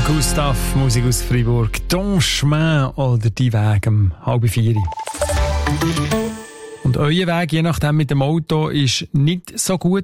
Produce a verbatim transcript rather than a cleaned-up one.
Gustav, Musik aus Fribourg. «Ton chemin» oder «Die Weg» um halb vier. Und euer Weg, je nachdem mit dem Auto, ist nicht so gut.